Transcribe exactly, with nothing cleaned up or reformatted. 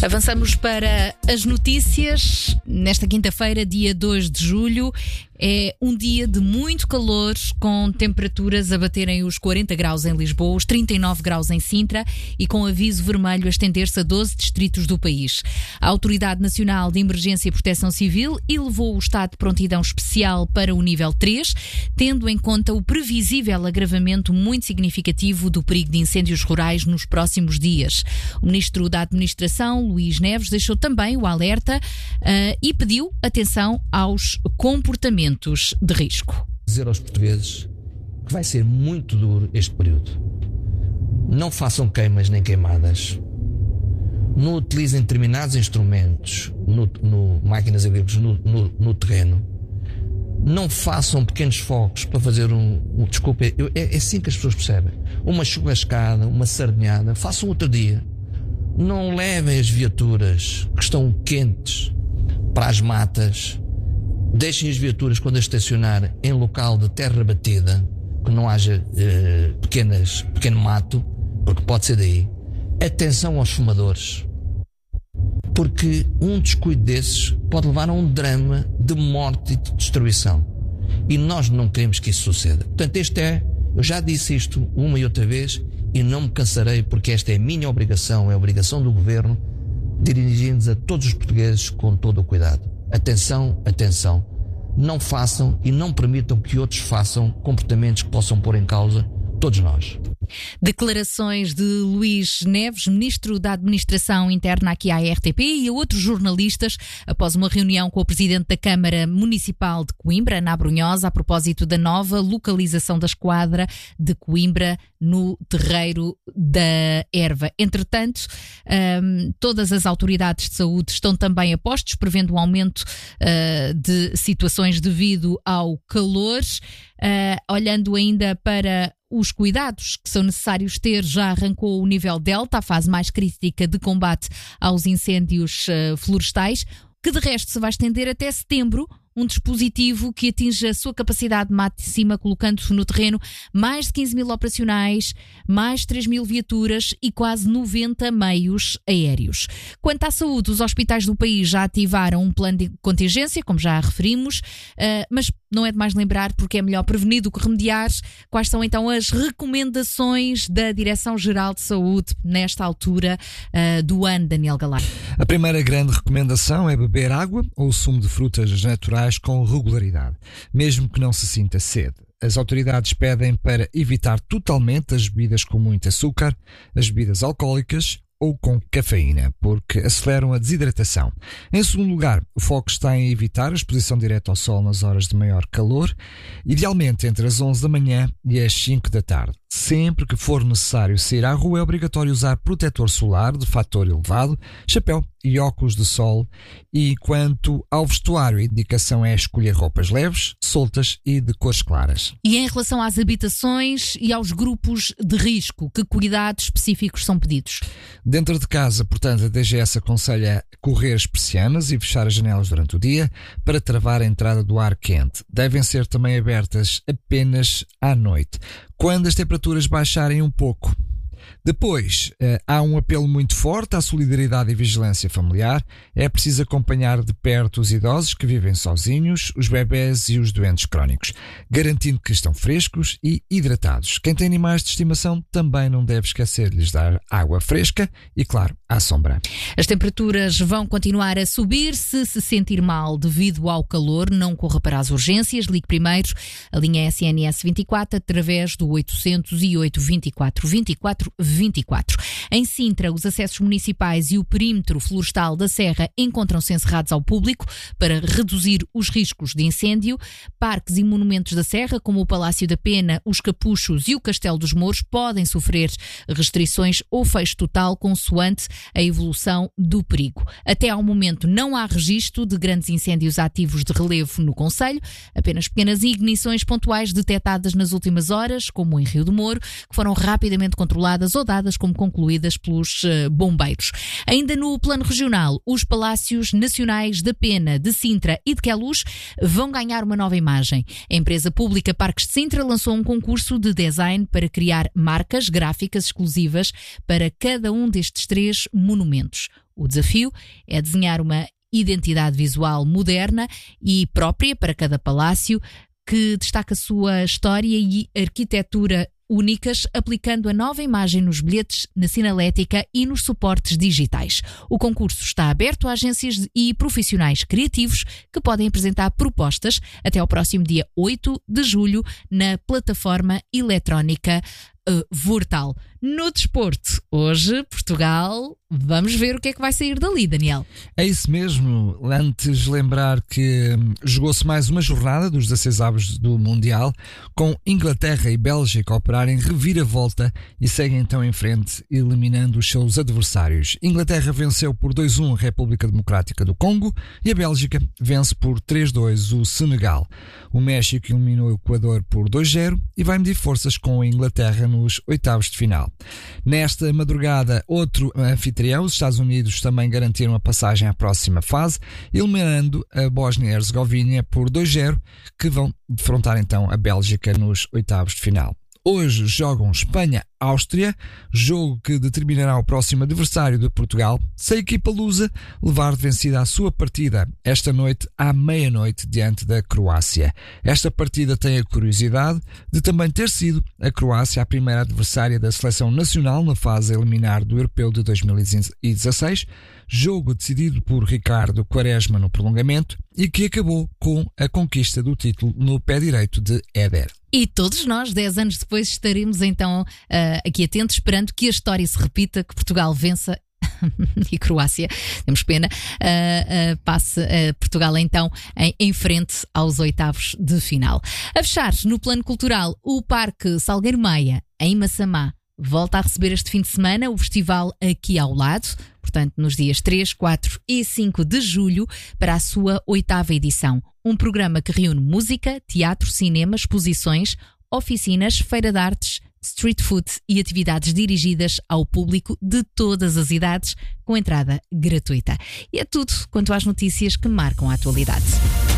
Avançamos para as notícias. Nesta quinta-feira, dia dois de julho, é um dia de muito calor, com temperaturas a baterem os quarenta graus em Lisboa, os trinta e nove graus em Sintra e com aviso vermelho a estender-se a doze distritos do país. A Autoridade Nacional de Emergência e Proteção Civil elevou o estado de prontidão especial para o nível três, tendo em conta o previsível agravamento muito significativo do perigo de incêndios rurais nos próximos dias. O Ministro da Administração, Luís Neves, deixou também o alerta uh, e pediu atenção aos comportamentos de risco. Dizer aos portugueses que vai ser muito duro este período. Não façam queimas nem queimadas. Não utilizem determinados instrumentos, no, no, máquinas agrícolas, no, no, no terreno. Não façam pequenos fogos para fazer um... um desculpe, é, é assim que as pessoas percebem. Uma churrascada, uma sardinhada, façam outro dia. Não levem as viaturas que estão quentes para as matas. Deixem as viaturas, quando a estacionar, em local de terra batida, que não haja eh, pequenas, pequeno mato, porque pode ser daí. Atenção aos fumadores, porque um descuido desses pode levar a um drama de morte e de destruição. E nós não queremos que isso suceda. Portanto, este é, eu já disse isto uma e outra vez, e não me cansarei, porque esta é a minha obrigação, é a obrigação do Governo, dirigindo-nos a todos os portugueses com todo o cuidado. Atenção, atenção. Não façam e não permitam que outros façam comportamentos que possam pôr em causa todos nós. Declarações de Luís Neves, Ministro da Administração Interna aqui à R T P, e a outros jornalistas após uma reunião com o Presidente da Câmara Municipal de Coimbra, Ana Abrunhosa, a propósito da nova localização da esquadra de Coimbra no terreiro da Erva. Entretanto, um, todas as autoridades de saúde estão também a postos, prevendo um aumento uh, de situações devido ao calor. Uh, olhando ainda para os cuidados que são necessários ter, já arrancou o nível Delta, a fase mais crítica de combate aos incêndios uh, florestais, que de resto se vai estender até setembro. Um dispositivo que atinge a sua capacidade máxima, colocando-se no terreno mais de quinze mil operacionais, mais de três mil viaturas e quase noventa meios aéreos. Quanto à saúde, os hospitais do país já ativaram um plano de contingência, como já referimos, uh, mas não é demais lembrar, porque é melhor prevenir do que remediar. Quais são então as recomendações da Direção-Geral de Saúde nesta altura uh, do ano, Daniel Galay? A primeira grande recomendação é beber água ou sumo de frutas naturais com regularidade, mesmo que não se sinta sede. As autoridades pedem para evitar totalmente as bebidas com muito açúcar, as bebidas alcoólicas ou com cafeína, porque aceleram a desidratação. Em segundo lugar, o foco está em evitar a exposição direta ao sol nas horas de maior calor, idealmente entre as onze da manhã e as cinco da tarde. Sempre que for necessário sair à rua, é obrigatório usar protetor solar de fator elevado, chapéu e óculos de sol. E quanto ao vestuário, a indicação é escolher roupas leves, soltas e de cores claras. E em relação às habitações e aos grupos de risco, que cuidados específicos são pedidos? Dentro de casa, portanto, a D G S aconselha correr as persianas e fechar as janelas durante o dia para travar a entrada do ar quente. Devem ser também abertas apenas à noite, quando as temperaturas baixarem um pouco. Depois, eh, há um apelo muito forte à solidariedade e vigilância familiar. É preciso acompanhar de perto os idosos que vivem sozinhos, os bebés e os doentes crónicos, garantindo que estão frescos e hidratados. Quem tem animais de estimação também não deve esquecer de lhes dar água fresca e, claro, à sombra. As temperaturas vão continuar a subir. Se se sentir mal devido ao calor, não corra para as urgências. Ligue primeiro a linha S N S vinte e quatro através do oitocentos e oito, vinte e quatro, vinte e quatro, vinte e quatro. Em Sintra, os acessos municipais e o perímetro florestal da Serra encontram-se encerrados ao público para reduzir os riscos de incêndio. Parques e monumentos da Serra, como o Palácio da Pena, os Capuchos e o Castelo dos Mouros, podem sofrer restrições ou fecho total consoante a evolução do perigo. Até ao momento não há registro de grandes incêndios ativos de relevo no concelho, apenas pequenas ignições pontuais detectadas nas últimas horas, como em Rio do Moro, que foram rapidamente controladas ou dadas como concluídas pelos uh, bombeiros. Ainda no plano regional, os Palácios Nacionais da Pena, de Sintra e de Queluz vão ganhar uma nova imagem. A empresa pública Parques de Sintra lançou um concurso de design para criar marcas gráficas exclusivas para cada um destes três monumentos. O desafio é desenhar uma identidade visual moderna e própria para cada palácio, que destaca a sua história e arquitetura únicas, aplicando a nova imagem nos bilhetes, na sinalética e nos suportes digitais. O concurso está aberto a agências e profissionais criativos que podem apresentar propostas até ao próximo dia oito de julho na plataforma eletrónica uh, Vortal. No desporto, hoje, Portugal, vamos ver o que é que vai sair dali, Daniel. É isso mesmo. Antes, lembrar que hum, jogou-se mais uma jornada dos dezasseis avos do Mundial, com Inglaterra e Bélgica a operarem reviravolta e seguem então em frente, eliminando os seus adversários. Inglaterra venceu por dois a um a República Democrática do Congo e a Bélgica vence por três a dois o Senegal. O México eliminou o Equador por dois a zero e vai medir forças com a Inglaterra nos oitavos de final. Nesta madrugada, outro anfitrião, os Estados Unidos, também garantiram a passagem à próxima fase, eliminando a Bósnia e Herzegovina por dois a zero, que vão defrontar então a Bélgica nos oitavos de final. Hoje jogam Espanha-Áustria, jogo que determinará o próximo adversário de Portugal, se a equipa lusa levar de vencida a sua partida esta noite à meia-noite diante da Croácia. Esta partida tem a curiosidade de também ter sido a Croácia a primeira adversária da seleção nacional na fase eliminar do Europeu de dois mil e dezasseis, jogo decidido por Ricardo Quaresma no prolongamento e que acabou com a conquista do título no pé direito de Éder. E todos nós, dez anos depois, estaremos então uh, aqui atentos, esperando que a história se repita, que Portugal vença e Croácia, temos pena, uh, uh, passe uh, Portugal então em, em frente aos oitavos de final. A fechar, no plano cultural, o Parque Salgueiro Maia, em Massamá, volta a receber este fim de semana o festival Aqui ao Lado, portanto nos dias três, quatro e cinco de julho, para a sua oitava edição. Um programa que reúne música, teatro, cinema, exposições, oficinas, feira de artes, street food e atividades dirigidas ao público de todas as idades, com entrada gratuita. E é tudo quanto às notícias que marcam a atualidade.